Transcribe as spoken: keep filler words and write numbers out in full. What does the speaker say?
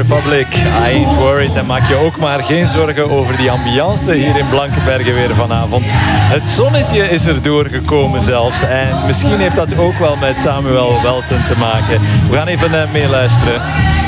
Republic, I Ain't Worried. En maak je ook maar geen zorgen over die ambiance hier in Blankenberge weer vanavond. Het zonnetje is er doorgekomen zelfs. En misschien heeft dat ook wel met Samuel Welten te maken. We gaan even uh, meeluisteren.